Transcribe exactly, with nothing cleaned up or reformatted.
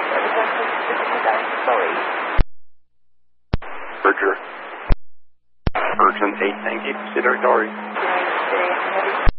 Sorry. Roger. Urgent eight, thank you. Consider Dory. Yes, uh,